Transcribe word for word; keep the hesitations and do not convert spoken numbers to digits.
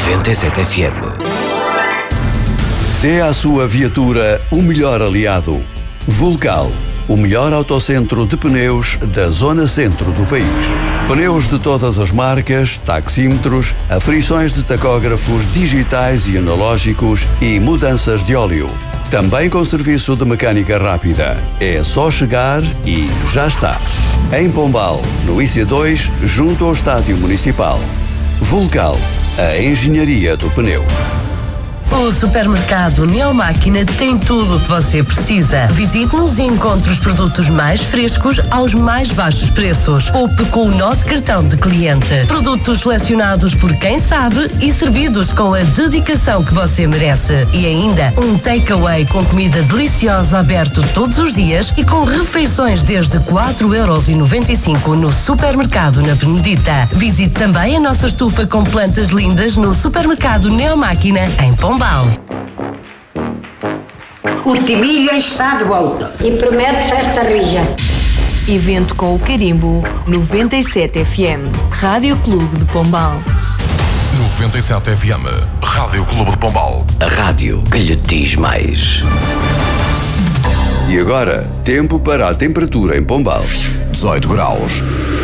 noventa e sete F M. Dê à sua viatura o melhor aliado. Vulcal, o melhor autocentro de pneus da zona centro do país. Pneus de todas as marcas, taxímetros, aferições de tacógrafos digitais e analógicos e mudanças de óleo. Também com serviço de mecânica rápida. É só chegar e já está. Em Pombal, no I C dois, junto ao Estádio Municipal. Vulcal, a engenharia do pneu. O supermercado Neomáquina tem tudo o que você precisa. Visite-nos e encontre os produtos mais frescos aos mais baixos preços. Poupe com o nosso cartão de cliente. Produtos selecionados por quem sabe e servidos com a dedicação que você merece. E ainda um takeaway com comida deliciosa aberto todos os dias e com refeições desde quatro euros e noventa e cinco no supermercado na Benedita. Visite também a nossa estufa com plantas lindas no supermercado Neomáquina em Pombal. O Timilha está de volta e promete festa rija. Evento com o Carimbo noventa e sete F M, Rádio Clube de Pombal. noventa e sete F M, Rádio Clube de Pombal. A rádio que lhe diz mais. E agora, tempo para a temperatura em Pombal. dezoito graus.